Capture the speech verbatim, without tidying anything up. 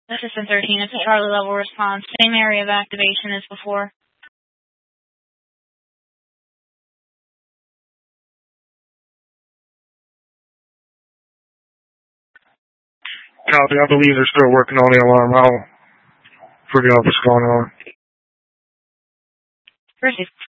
Assistant thirteen, it's a Charlie level response. Same area of activation as before. Copy. I believe they're still working on the alarm. I'll figure out what's going on. First